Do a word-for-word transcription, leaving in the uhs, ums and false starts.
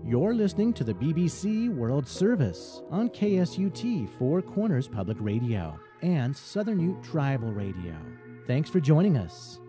You're listening to the B B C World Service on K S U T Four Corners Public Radio and Southern Ute Tribal Radio. Thanks for joining us.